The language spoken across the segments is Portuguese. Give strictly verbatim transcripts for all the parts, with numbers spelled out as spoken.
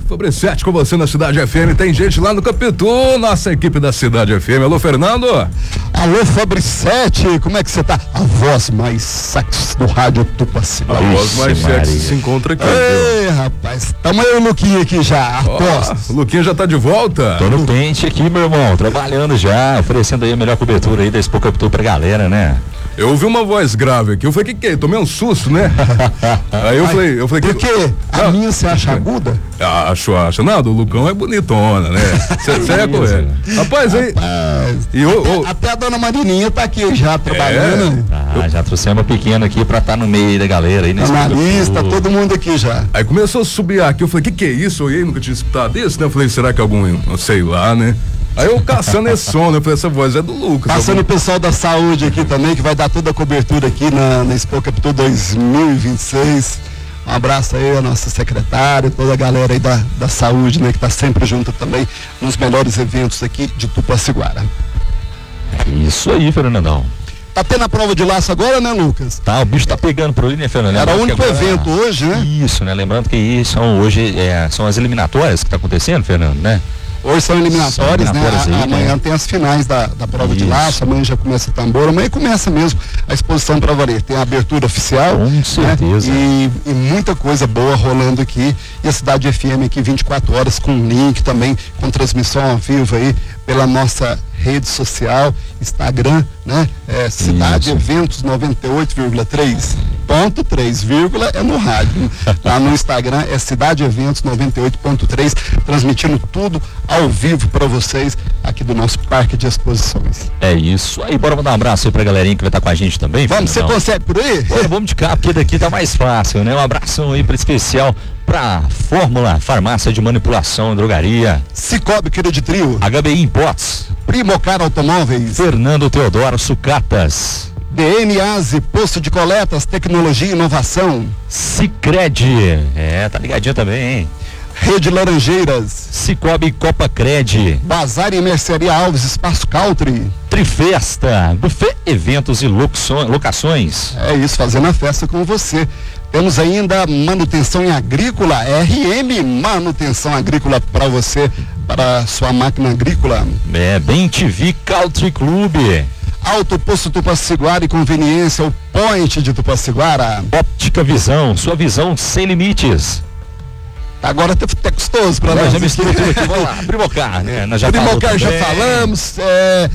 Fabriciete com você na Cidade F M, tem gente lá no Capitu, nossa equipe da Cidade F M. Alô, Fernando? Alô, Fabriciete, como é que você tá? A voz mais sexy do rádio Tupaciguara. A voz mais sexy se encontra aqui. Ei, rapaz, tamo aí o Luquinha aqui já, apostas. Oh, o Luquinha já tá de volta? Tô no pente aqui, meu irmão, trabalhando já, oferecendo aí a melhor cobertura aí da Expo Capitu pra galera, né? Eu ouvi uma voz grave aqui, eu falei, que que é? Tomei um susto, né? Aí eu Ai, falei, eu falei, por que... quê? A Não. minha você acha aguda? Acho, acho. Não, do Lucão é bonitona, né? Você é correto. Rapaz, aí... Rapaz, E o, até, o... até a dona Marininha tá aqui já trabalhando. Ah, eu... já trouxemos uma pequena aqui pra estar tá no meio da galera aí, né? Analista, todo mundo aqui já. Aí começou a subir aqui, eu falei, que que é isso? Eu olhei, nunca tinha escutado isso, né? Eu falei, será que é algum, não sei lá, né? Aí eu caçando esse som, né? Eu falei, essa voz é do Lucas. Passando algum... o pessoal da saúde aqui também, que vai dar toda a cobertura aqui na, na Expo Capitu dois mil e vinte e seis. Um abraço aí a nossa secretária, toda a galera aí da, da saúde, né? Que tá sempre junto também nos melhores eventos aqui de Tupaciguara. Isso aí, Fernandão. Tá tendo a prova de laço agora, né, Lucas? Tá, o bicho tá pegando por ali, né, Fernando? Era o único agora... evento hoje, né? Isso, né? Lembrando que são hoje, é, são as eliminatórias que tá acontecendo, Fernando, né? Hoje são eliminatórias, são eliminatórias né? aí, A, amanhã né? tem as finais da, da prova Isso. de laço, amanhã já começa o tambor, amanhã começa mesmo a exposição para valer. Tem a abertura oficial. Com certeza. Né? E, e muita coisa boa rolando aqui. E a Cidade F M aqui vinte e quatro horas com link também, com transmissão ao vivo aí pela nossa rede social, Instagram, né? É, Cidade Isso. Eventos noventa e oito vírgula três. Ponto três, vírgula é no rádio. Lá no Instagram é Cidade Eventos noventa e oito ponto três, transmitindo tudo ao vivo para vocês aqui do nosso parque de exposições. É isso. Aí, bora mandar um abraço aí pra galerinha que vai estar com a gente também. Vamos, você Fernandão? consegue por aí? Bora, vamos de cá, porque daqui tá mais fácil, né? Um abração aí pra especial pra Fórmula Farmácia de Manipulação e Drogaria, Cicobi Creditrio, H B I Imports, Primocar Automóveis, Fernando Teodoro Sucatas, D N Aze, Posto de Coletas, Tecnologia e Inovação, Sicredi, é, tá ligadinho também, hein? Rede Laranjeiras, Cicobi Copa Cred, Bazar e Mercearia Alves, Espaço Country, Trifesta, Buffet Eventos e locuções- Locações. é isso, fazendo a festa com você. Temos ainda manutenção em agrícola, R M Manutenção Agrícola para você, para a sua máquina agrícola. É, Bem T V Country Club, Auto Posto Tupaciguara e Conveniência, o Point de Tupaciguara. Óptica Visão, sua visão sem limites. Agora tá até custoso para Nós nós. já misturou tudo aqui, vamos lá, Primocar, né? Nós já Primocar falou já também. falamos, é,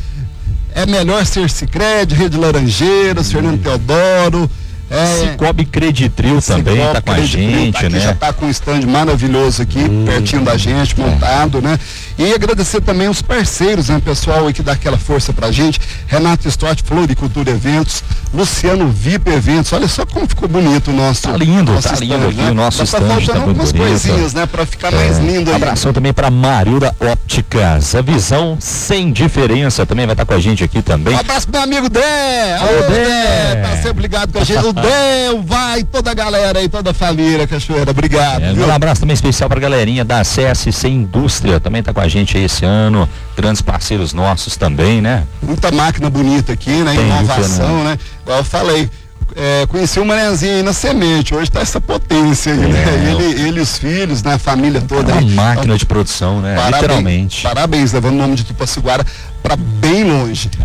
é melhor ser Sicredi, Rede Laranjeiras, Fernando Teodoro. É, Cicobi Creditril também Cicobi tá com a Creditril gente, tá aqui, né? já tá com um stand maravilhoso aqui, Hum, pertinho da gente, montado, né? E agradecer também os parceiros, né? Pessoal aí que dá aquela força pra gente, Renato Stott, Floricultura Eventos, Luciano V I P Eventos, olha só como ficou bonito o nosso. Tá lindo, nosso tá stand, lindo aqui né? o nosso Dá stand, tá faltando tá muito algumas bonito. coisinhas, né? Pra ficar mais lindo aí. Abração também pra Marilda Ópticas, a visão sem diferença, também vai estar com a gente aqui também. Um abraço pro meu amigo Dé! Alô, Alô, Dé! Dé! Tá sempre ligado com a gente. O Dé, o Vai, toda a galera aí, toda a família, Cachoeira, obrigado. É, viu? um abraço também especial pra galerinha da C S C Indústria, também tá com a gente aí esse ano, grandes parceiros nossos também, né? Muita máquina bonita aqui, né? Tem, Inovação, viu, né? Igual eu falei, é, conheci o Manenzinho aí na semente, hoje tá essa potência aí, É. né? Ele, ele e os filhos, né? A família toda É aí. uma máquina Então, de produção, né? parabéns, Literalmente. Parabéns, levando o nome de Tupaciguara pra bem longe.